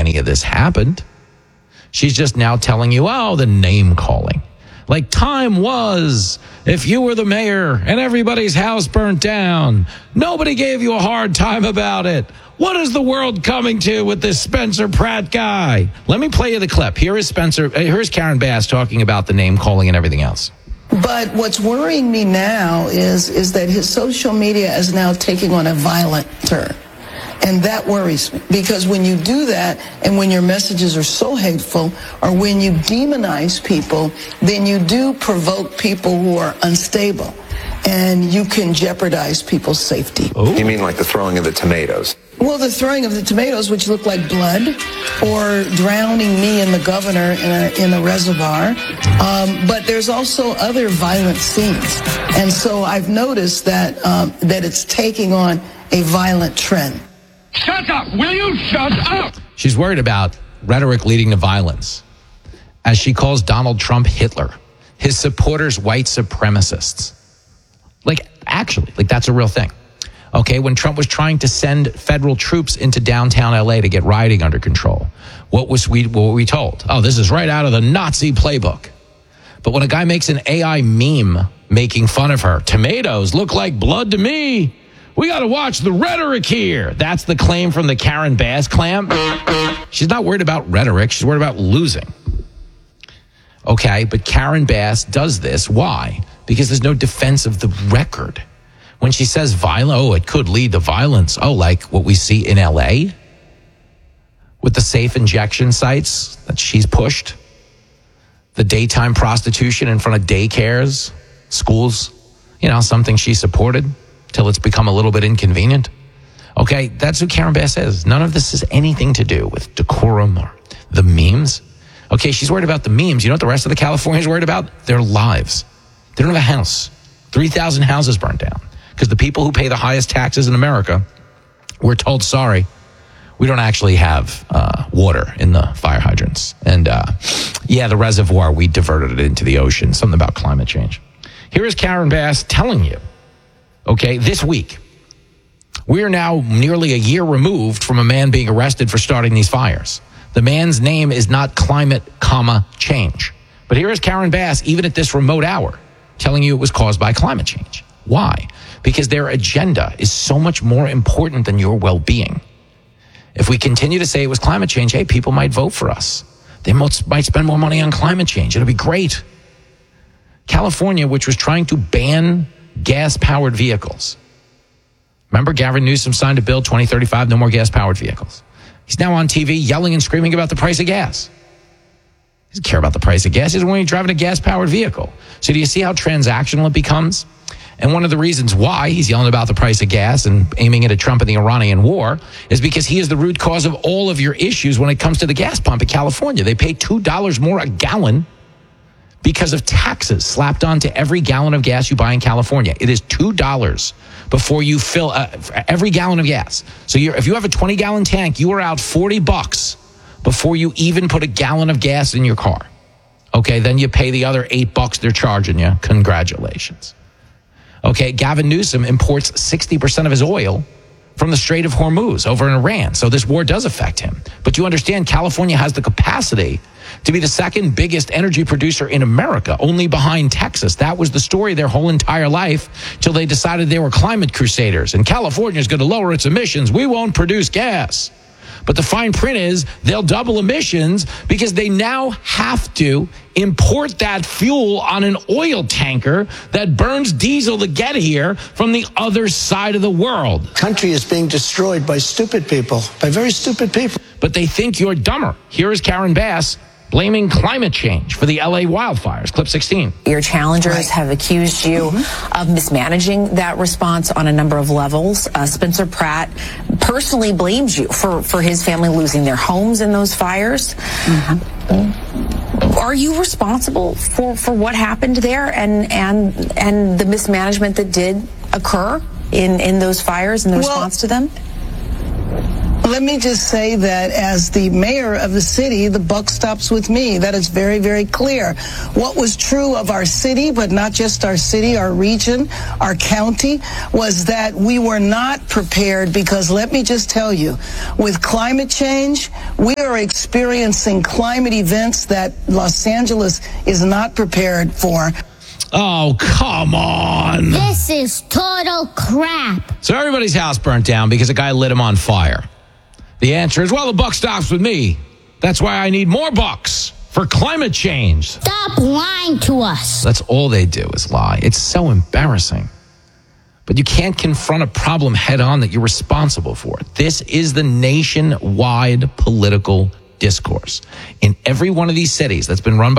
any of this happened. She's just now telling you, oh, the name calling. Like time was, if you were the mayor and everybody's house burnt down, nobody gave you a hard time about it. What is the world coming to with this Spencer Pratt guy? Let me play you the clip. Here's Karen Bass talking about the name calling and everything else. But what's worrying me now is that his social media is now taking on a violent turn. And that worries me, because when you do that and when your messages are so hateful, or when you demonize people, then you do provoke people who are unstable, and you can jeopardize people's safety. Oh. You mean like the throwing of the tomatoes? Well, the throwing of the tomatoes, which look like blood, or drowning me and the governor in a reservoir. But there's also other violent scenes. And so I've noticed that it's taking on a violent trend. Shut up! Will you shut up? She's worried about rhetoric leading to violence, as she calls Donald Trump Hitler, his supporters white supremacists. Actually, that's a real thing. Okay, when Trump was trying to send federal troops into downtown LA to get rioting under control, what were we told? Oh, this is right out of the Nazi playbook. But when a guy makes an AI meme making fun of her, tomatoes look like blood to me, we got to watch the rhetoric here. That's the claim from the Karen Bass clan. She's not worried about rhetoric. She's worried about losing. Okay, but Karen Bass does this. Why? Because there's no defense of the record. When she says violence, it could lead to violence. Like what we see in LA with the safe injection sites that she's pushed, the daytime prostitution in front of daycares, schools, something she supported till it's become a little bit inconvenient. Okay, that's who Karen Bass is. None of this has anything to do with decorum or the memes. Okay, she's worried about the memes. You know what the rest of the Californians are worried about? Their lives. They don't have a house. 3,000 houses burned down because the people who pay the highest taxes in America were told, sorry, we don't actually have water in the fire hydrants. And the reservoir, we diverted it into the ocean. Something about climate change. Here is Karen Bass telling you, okay, this week, we are now nearly a year removed from a man being arrested for starting these fires. The man's name is not climate, change. But here is Karen Bass, even at this remote hour, telling you it was caused by climate change. Why? Because their agenda is so much more important than your well-being. If we continue to say it was climate change, hey, people might vote for us. They might spend more money on climate change. It'll be great. California, which was trying to ban gas-powered vehicles. Remember, Gavin Newsom signed a bill, 2035, no more gas-powered vehicles. He's now on TV yelling and screaming about the price of gas. He doesn't care about the price of gas. He doesn't want you driving a gas-powered vehicle. So do you see how transactional it becomes? And one of the reasons why he's yelling about the price of gas and aiming it at Trump and the Iranian war is because he is the root cause of all of your issues when it comes to the gas pump in California. They pay $2 more a gallon because of taxes slapped onto every gallon of gas you buy in California. It is $2 before you fill every gallon of gas. So if you have a 20-gallon tank, you are out $40 before you even put a gallon of gas in your car. Okay, then you pay the other $8 they're charging you. Congratulations. Okay, Gavin Newsom imports 60% of his oil from the Strait of Hormuz over in Iran. So this war does affect him. But you understand, California has the capacity to be the second biggest energy producer in America, only behind Texas. That was the story their whole entire life till they decided they were climate crusaders. And California is going to lower its emissions. We won't produce gas. But the fine print is they'll double emissions because they now have to import that fuel on an oil tanker that burns diesel to get here from the other side of the world. Country is being destroyed by stupid people, by very stupid people. But they think you're dumber. Here is Karen Bass blaming climate change for the LA wildfires. Clip 16. Your challengers have accused you of mismanaging that response on a number of levels. Spencer Pratt personally blames you for his family losing their homes in those fires. Are you responsible for what happened there and the mismanagement that did occur in those fires and the response to them? Let me just say that as the mayor of the city, the buck stops with me. That is very, very clear. What was true of our city, but not just our city, our region, our county, was that we were not prepared because let me just tell you, with climate change, we are experiencing climate events that Los Angeles is not prepared for. Oh, come on. This is total crap. So everybody's house burnt down because a guy lit him on fire. The answer is, well, the buck stops with me. That's why I need more bucks for climate change. Stop lying to us. That's all they do is lie. It's so embarrassing. But you can't confront a problem head on that you're responsible for. This is the nationwide political discourse. In every one of these cities that's been run by